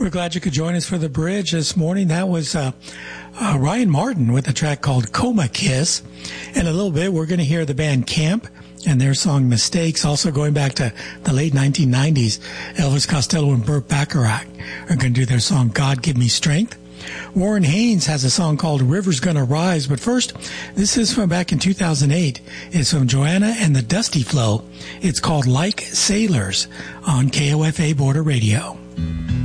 We're glad you could join us for The Bridge this morning. That was Ryan Martin with a track called Coma Kiss. In a little bit, we're going to hear the band Camp and their song Mistakes. Also going back to the late 1990s, Elvis Costello and Burt Bacharach are going to do their song God Give Me Strength. Warren Haynes has a song called River's Gonna Rise. But first, this is from back in 2008. It's from Joanna and the Dusty Flow. It's called Like Sailors on KOFA Border Radio.